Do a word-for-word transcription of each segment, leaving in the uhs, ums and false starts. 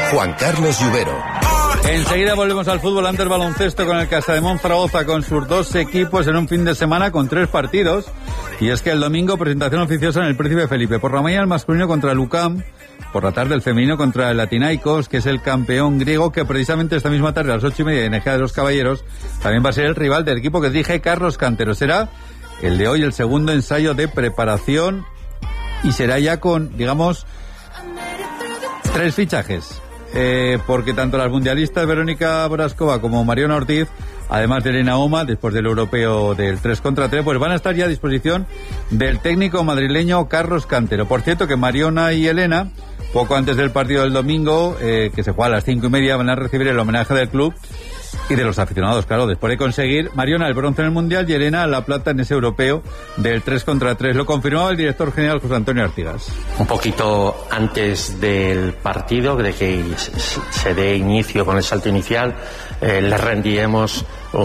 Juan Carlos Lluvero. Enseguida volvemos al fútbol under baloncesto con el Casademont Zaragoza con sus dos equipos en un fin de semana con tres partidos. Y es que el domingo presentación oficiosa en el Príncipe Felipe. Por la mañana el masculino contra el U C A M, por la tarde el femenino contra el Panathinaikos, que es el campeón griego, que precisamente esta misma tarde a las ocho y media en Ejea de los Caballeros también va a ser el rival del equipo que dirige Carlos Cantero. Será el de hoy el segundo ensayo de preparación y será ya con, digamos, tres fichajes. Eh, porque tanto las mundialistas Verónica Brascova como Mariona Ortiz, además de Elena Oma, después del europeo del tres contra tres, pues van a estar ya a disposición del técnico madrileño Carlos Cantero. Por cierto que Mariona y Elena, poco antes del partido del domingo, eh, que se juega a las cinco y media, van a recibir el homenaje del club y de los aficionados, claro, después de conseguir Mariona el bronce en el Mundial y Elena la plata en ese europeo del tres contra tres. Lo confirmaba el director general José Antonio Artigas. Un poquito antes del partido, de que se dé inicio con el salto inicial, eh, les rendiremos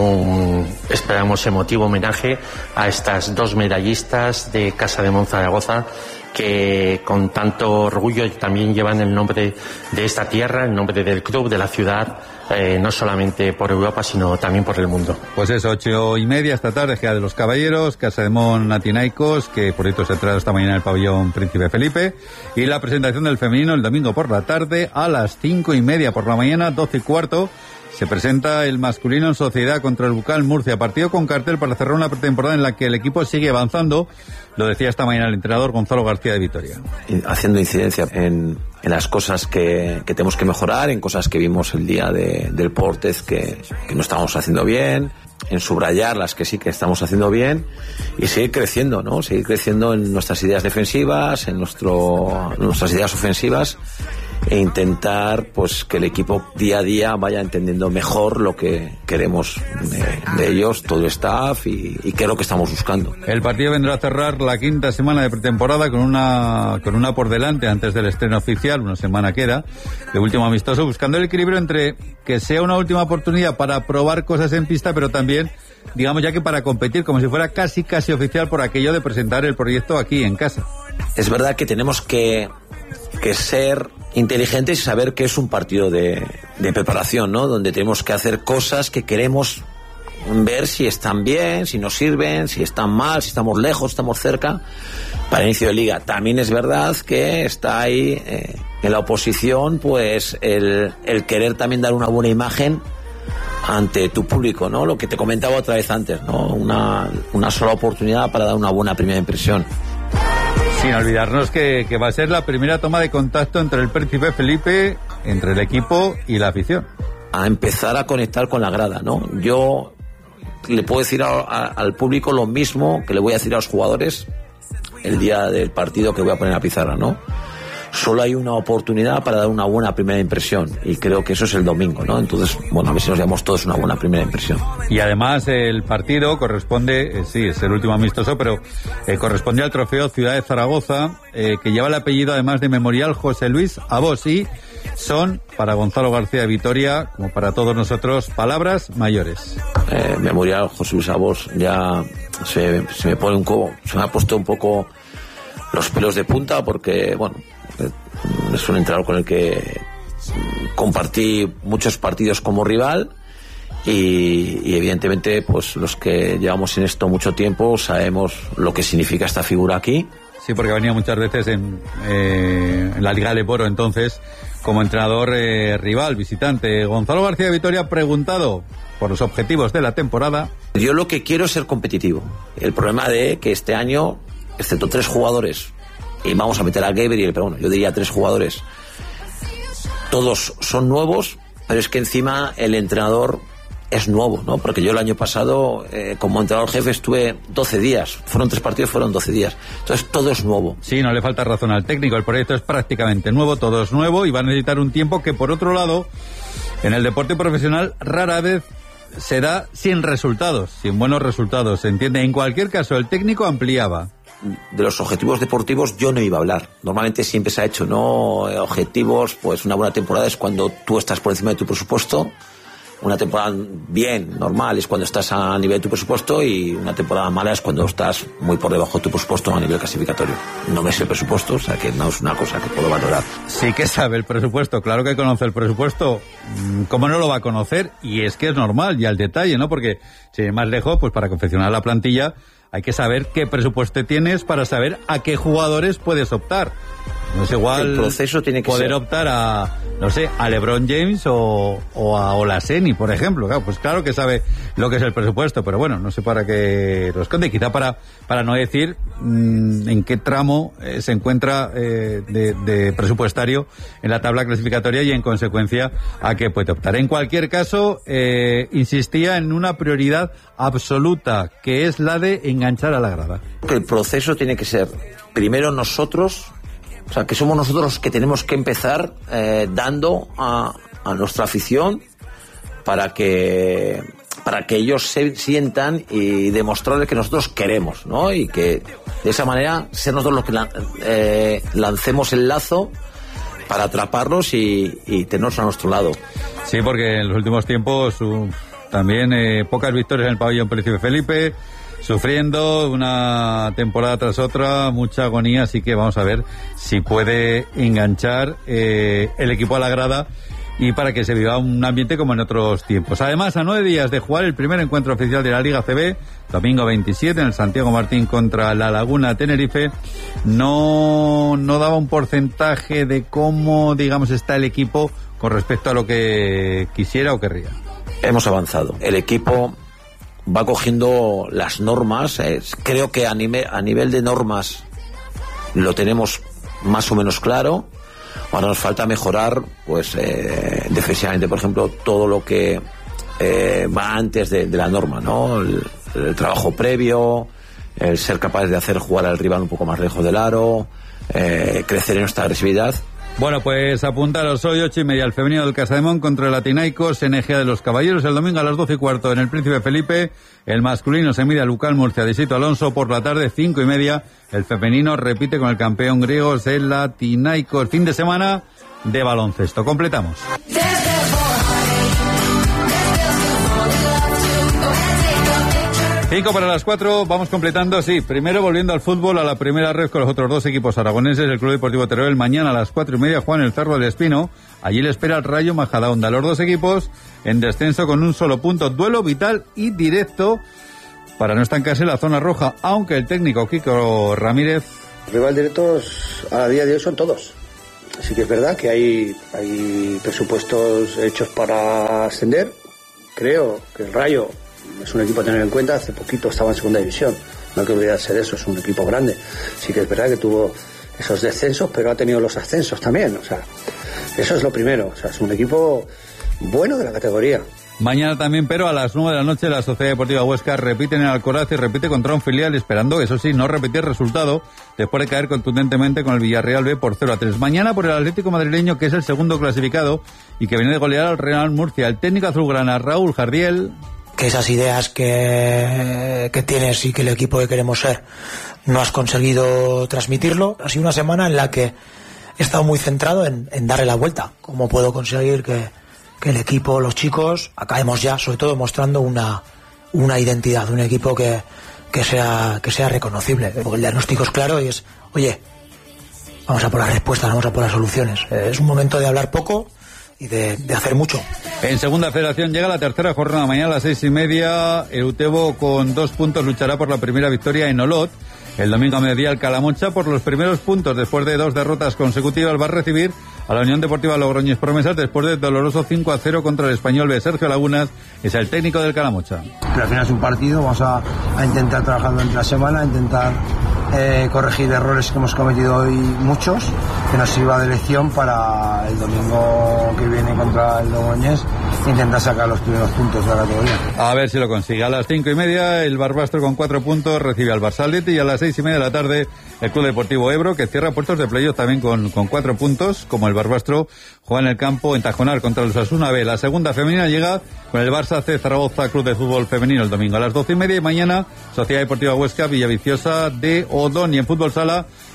un, esperamos, emotivo homenaje a estas dos medallistas de Casademont Zaragoza, que con tanto orgullo también llevan el nombre de esta tierra, el nombre del club, de la ciudad, eh, no solamente por Europa, sino también por el mundo. Pues eso, ocho y media esta tarde, Ejea de los Caballeros, Casademont Panathinaikos, que por cierto se ha traído esta mañana en el pabellón Príncipe Felipe, y la presentación del femenino el domingo por la tarde a las cinco y media. Por la mañana, doce y cuarto, se presenta el masculino en Sociedad contra el Bucal Murcia, partido con cartel para cerrar una pretemporada en la que el equipo sigue avanzando. Lo decía esta mañana el entrenador Gonzalo García de Vitoria. Haciendo incidencia en, en las cosas que, que tenemos que mejorar, en cosas que vimos el día de, del Portez que, que no estábamos haciendo bien, en subrayar las que sí que estamos haciendo bien y seguir creciendo, ¿no? Seguir creciendo en nuestras ideas defensivas, en nuestro, nuestras ideas ofensivas, e intentar pues que el equipo día a día vaya entendiendo mejor lo que queremos de, de ellos, todo el staff y, y qué es lo que estamos buscando. El partido vendrá a cerrar la quinta semana de pretemporada con una con una por delante antes del estreno oficial, una semana queda, de último amistoso, buscando el equilibrio entre que sea una última oportunidad para probar cosas en pista, pero también, digamos, ya que para competir, como si fuera casi casi oficial por aquello de presentar el proyecto aquí en casa. Es verdad que tenemos que, que ser inteligentes y saber que es un partido de, de preparación, ¿no? Donde tenemos que hacer cosas que queremos ver si están bien, si nos sirven, si están mal, si estamos lejos, estamos cerca, para inicio de liga. También es verdad que está ahí eh, en la oposición, pues el, el querer también dar una buena imagen ante tu público, ¿no? Lo que te comentaba otra vez antes, ¿no? Una, una sola oportunidad para dar una buena primera impresión. Sin olvidarnos que, que va a ser la primera toma de contacto entre el Príncipe Felipe, entre el equipo y la afición. A empezar a conectar con la grada, ¿no? Yo le puedo decir a, a, al público lo mismo que le voy a decir a los jugadores el día del partido que voy a poner a pizarra, ¿no? Solo hay una oportunidad para dar una buena primera impresión y creo que eso es el domingo, ¿no? Entonces, bueno, a ver si nos damos todos una buena primera impresión. Y además el partido corresponde, eh, sí, es el último amistoso, pero eh, corresponde al trofeo Ciudad de Zaragoza, eh, que lleva el apellido además de Memorial José Luis Abos, y son para Gonzalo García de Vitoria, como para todos nosotros, palabras mayores. Eh, Memorial José Luis Abos ya se, se me pone un poco, se me ha puesto un poco los pelos de punta porque, bueno, es un entrenador con el que compartí muchos partidos como rival y, y evidentemente pues los que llevamos en esto mucho tiempo sabemos lo que significa esta figura aquí. Sí, porque venía muchas veces en, eh, en la Liga de Poro entonces como entrenador eh, rival, visitante. Gonzalo García de Vitoria, preguntado por los objetivos de la temporada. Yo lo que quiero es ser competitivo. El problema de que este año, excepto tres jugadores, y vamos a meter a Gabriel, pero bueno, yo diría tres jugadores, todos son nuevos, pero es que encima el entrenador es nuevo, ¿no? Porque yo el año pasado, eh, como entrenador jefe, estuve doce días, fueron tres partidos, fueron doce días, entonces todo es nuevo. Sí, no le falta razón al técnico, el proyecto es prácticamente nuevo, todo es nuevo y va a necesitar un tiempo que, por otro lado, en el deporte profesional rara vez se da sin resultados, sin buenos resultados, ¿se entiende? En cualquier caso, el técnico ampliaba. De los objetivos deportivos yo no iba a hablar. Normalmente siempre se ha hecho, ¿no? Objetivos, pues una buena temporada es cuando tú estás por encima de tu presupuesto, una temporada bien, normal, es cuando estás a nivel de tu presupuesto, y una temporada mala es cuando estás muy por debajo de tu presupuesto a nivel clasificatorio. No me sé el presupuesto, o sea que no es una cosa que puedo valorar. Sí que sabe el presupuesto, claro que conoce el presupuesto. ¿Cómo no lo va a conocer? Y es que es normal, y al detalle, ¿no? Porque si es más lejos, pues para confeccionar la plantilla hay que saber qué presupuesto tienes para saber a qué jugadores puedes optar. No es igual el proceso tiene que poder ser... optar a, no sé, a LeBron James o, o a Olaseni, por ejemplo. Claro, pues claro que sabe lo que es el presupuesto, pero bueno, no sé para qué lo esconde. Quizá para, para no decir mmm, en qué tramo eh, se encuentra eh, de, de presupuestario en la tabla clasificatoria y en consecuencia a qué puede optar. En cualquier caso, eh, insistía en una prioridad absoluta, que es la de enganchar a la grada. El proceso tiene que ser primero nosotros. O sea, que somos nosotros los que tenemos que empezar eh, dando a, a nuestra afición para que para que ellos se sientan y demostrarles que nosotros queremos, ¿no? Y que de esa manera ser nosotros los que la, eh, lancemos el lazo para atraparlos y, y tenerlos a nuestro lado. Sí, porque en los últimos tiempos uh, también eh, pocas victorias en el pabellón Príncipe Felipe, sufriendo una temporada tras otra, mucha agonía, así que vamos a ver si puede enganchar eh, el equipo a la grada y para que se viva un ambiente como en otros tiempos. Además, a nueve días de jugar el primer encuentro oficial de la Liga C B, domingo veintisiete en el Santiago Martín contra la Laguna Tenerife, no, no daba un porcentaje de cómo, digamos, está el equipo con respecto a lo que quisiera o querría. Hemos avanzado. El equipo va cogiendo las normas. Eh, creo que a nivel, a nivel de normas lo tenemos más o menos claro. Ahora nos falta mejorar, pues, eh, defensivamente, por ejemplo, todo lo que eh, va antes de, de la norma, ¿no? El, el trabajo previo, el ser capaz de hacer jugar al rival un poco más lejos del aro, eh, crecer en nuestra agresividad. Bueno, pues apuntaros hoy ocho y media el femenino del Casademón contra el Atenaicos en Ejea de los Caballeros. El domingo a las doce y cuarto en el Príncipe Felipe. El masculino se mide a Lucal Murcia de Sito Alonso. Por la tarde, cinco y media. El femenino repite con el campeón griego el Atenaicos. Fin de semana de baloncesto. Completamos. Cinco para las cuatro, vamos completando, sí, primero volviendo al fútbol, a la primera red con los otros dos equipos aragoneses, el Club Deportivo Teruel, mañana a las cuatro y media juegan el Cerro del Espino, allí le espera el Rayo Majadahonda, los dos equipos en descenso con un solo punto, duelo vital y directo para no estancarse en la zona roja, aunque el técnico Kiko Ramírez... Rival directos a día de hoy son todos, así que es verdad que hay, hay presupuestos hechos para ascender, creo que el Rayo... es un equipo a tener en cuenta, hace poquito estaba en segunda división, no hay que olvidarse de eso, es un equipo grande, sí que es verdad que tuvo esos descensos, pero ha tenido los ascensos también, o sea, eso es lo primero, o sea, es un equipo bueno de la categoría. Mañana también, pero a las nueve de la noche, la Sociedad Deportiva Huesca repite en el Alcoraz y repite contra un filial, esperando, eso sí, no repetir resultado, después de caer contundentemente con el Villarreal B por cero a tres. Mañana por el Atlético Madrileño, que es el segundo clasificado y que viene de golear al Real Murcia. El técnico azulgrana, Raúl Jardiel... que esas ideas que, que tienes y que el equipo que queremos ser no has conseguido transmitirlo. Ha sido una semana en la que he estado muy centrado en, en darle la vuelta. ¿Cómo puedo conseguir que, que el equipo, los chicos, acabemos ya, sobre todo mostrando una, una identidad, un equipo que, que, sea, que sea reconocible? Porque el diagnóstico es claro y es, oye, vamos a por las respuestas, vamos a por las soluciones. Es un momento de hablar poco y de, de hacer mucho. En segunda federación llega la tercera jornada, mañana a las seis y media, el Utebo con dos puntos luchará por la primera victoria en Olot. El domingo a mediodía el Calamocha por los primeros puntos después de dos derrotas consecutivas va a recibir a la Unión Deportiva Logroñés Promesas después del doloroso cinco a cero contra el Español B. Sergio Lagunas es el técnico del Calamocha. Pero al final es un partido, vamos a, a intentar trabajar durante la semana, a intentar eh, corregir errores que hemos cometido hoy muchos, que nos sirva de lección para el domingo que viene contra el Logroñés, intentar sacar los primeros puntos de la categoría. A ver si lo consigue. A las cinco y media el Barbastro con cuatro puntos recibe al Barsalete y a las seis y media de la tarde el Club Deportivo Ebro, que cierra puestos de playoff también con, con cuatro puntos, como el Barbastro juega en el campo en Tajonar contra el Osasuna B. La segunda femenina llega con el Barça C Zaragoza Club de Fútbol Femenino el domingo a las doce y media y mañana Sociedad Deportiva Huesca Villaviciosa de Odón. Y en fútbol sala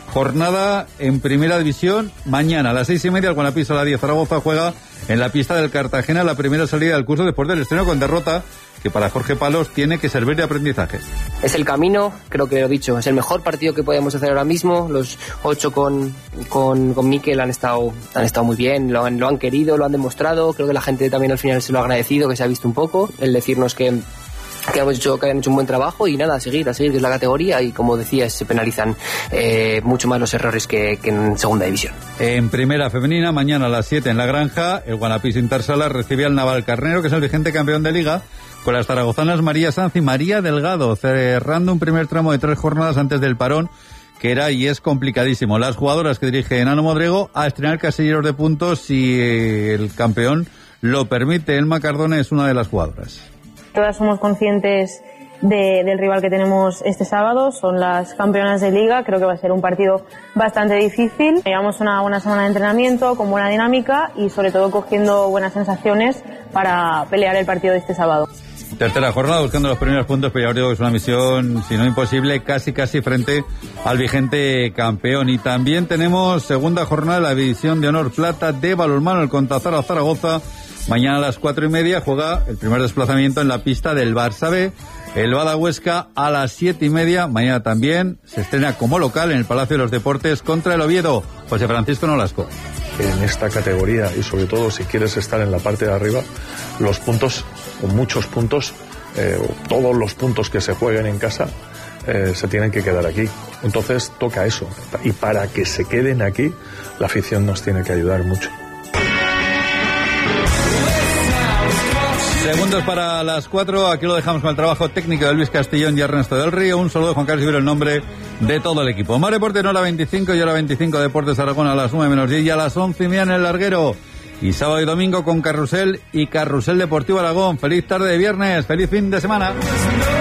jornada en Primera División. Mañana a las seis y media el Guanapis a las diez. Zaragoza juega en la pista del Cartagena la primera salida del curso después del estreno con derrota que para Jorge Palos tiene que servir de aprendizaje. Es el camino, creo que lo he dicho, es el mejor partido que podemos hacer ahora mismo. Los ocho con, con, con Mikel han estado, han estado muy bien, lo han, lo han querido, lo han demostrado. Creo que la gente también al final se lo ha agradecido, que se ha visto un poco, el decirnos que que hemos hecho, que hayan hecho un buen trabajo y nada, a seguir, a seguir, que es la categoría y como decías, se penalizan eh, mucho más los errores que, que en segunda división. En primera femenina, mañana a las siete en La Granja, el Guanapis Intersala recibe al Navalcarnero, que es el vigente campeón de liga, con las zaragozanas María Sanz y María Delgado, cerrando un primer tramo de tres jornadas antes del parón, que era y es complicadísimo. Las jugadoras que dirige Enano Modrego a estrenar casilleros de puntos si el campeón lo permite. Elma Cardona es una de las jugadoras. Todas somos conscientes de, del rival que tenemos este sábado, son las campeonas de liga, creo que va a ser un partido bastante difícil. Llevamos una buena semana de entrenamiento, con buena dinámica y sobre todo cogiendo buenas sensaciones para pelear el partido de este sábado. Tercera jornada buscando los primeros puntos, pero ya os digo que es una misión, si no imposible, casi casi frente al vigente campeón. Y también tenemos segunda jornada de la división de honor plata de balonmano, el Contazara Zaragoza. Mañana a las cuatro y media juega el primer desplazamiento en la pista del Barça B. El Bada Huesca a las siete y media. Mañana también se estrena como local en el Palacio de los Deportes contra el Oviedo. José Francisco Nolasco. En esta categoría y sobre todo si quieres estar en la parte de arriba, los puntos, o muchos puntos, eh, o todos los puntos que se jueguen en casa, eh, se tienen que quedar aquí. Entonces toca eso. Y para que se queden aquí, la afición nos tiene que ayudar mucho. Segundos para las cuatro, aquí lo dejamos con el trabajo técnico de Luis Castellón y Ernesto del Río. Un saludo de Juan Carlos Ibero en nombre de todo el equipo. Mar Deporte no a la veinticinco y a la veinticinco Deportes Aragón a las nueve menos diez y a las once y media en el Larguero. Y sábado y domingo con Carrusel y Carrusel Deportivo Aragón. Feliz tarde de viernes, feliz fin de semana.